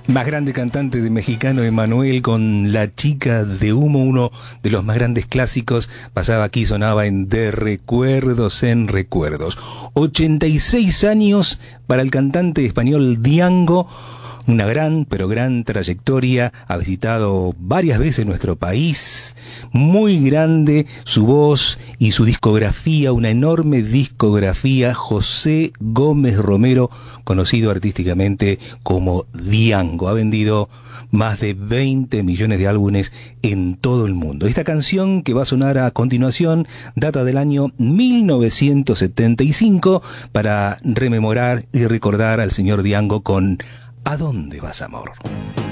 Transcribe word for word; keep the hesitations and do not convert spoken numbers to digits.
Más grande cantante de mexicano Emanuel con La Chica de Humo, uno de los más grandes clásicos, pasaba aquí, sonaba en De Recuerdos en Recuerdos. ochenta y seis años para el cantante español Diango, una gran, pero gran trayectoria, ha visitado varias veces nuestro país, muy grande su voz y su discografía, una enorme discografía. José Gómez Romero, conocido artísticamente como Diango, ha vendido más de veinte millones de álbumes en todo el mundo. Esta canción que va a sonar a continuación data del año mil novecientos setenta y cinco para rememorar y recordar al señor Diango con ¿A dónde vas, amor?